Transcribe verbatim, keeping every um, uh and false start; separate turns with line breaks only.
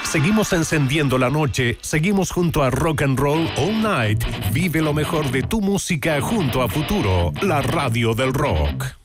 Seguimos encendiendo la noche, seguimos junto a Rock and Roll All Night. Vive lo mejor de tu música junto a Futuro, la radio del rock.